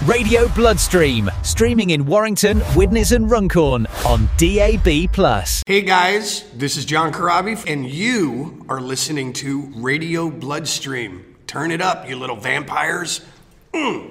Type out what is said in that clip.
Radio Bloodstream, streaming in Warrington, Widnes and Runcorn on DAB+. Hey guys, this is John Corabi, and you are listening to Radio Bloodstream. Turn it up, you little vampires.